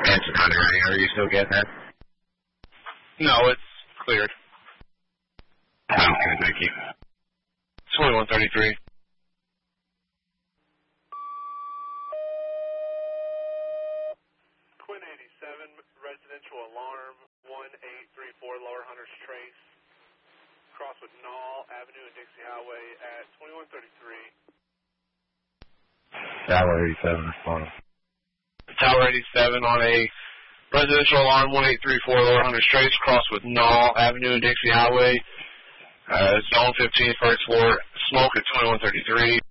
Attention on it, right? Are you still getting that? No, it's cleared. Okay, thank you. 2133. Quinn 87, residential alarm, 1834 Lower Hunters Trace, cross with Knoll Avenue and Dixie Highway at 2133. Tower 87, respond. Tower 87 on a residential alarm, 1834 Lower Hunters Trace, cross with Knoll Avenue and Dixie Highway. Zone 15, first floor, smoke at 2133.